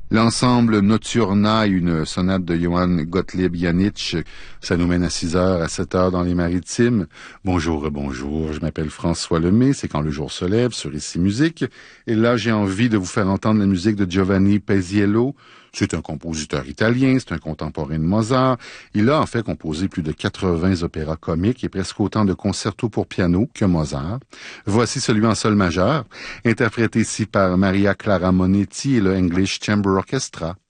L'ensemble Nocturna, une sonate de Johann Gottlieb Janisch, ça nous mène à 6h, à 7h dans les Maritimes. Bonjour, bonjour, je m'appelle François Lemay, c'est quand le jour se lève sur Ici Musique. Et là, j'ai envie de vous faire entendre la musique de Giovanni Paisiello. C'est un compositeur italien, c'est un contemporain de Mozart. Il a en fait composé plus de 80 opéras comiques et presque autant de concertos pour piano que Mozart. Voici celui en sol majeur, interprété ici par Maria Clara Monetti et le English Chamber Orchestra.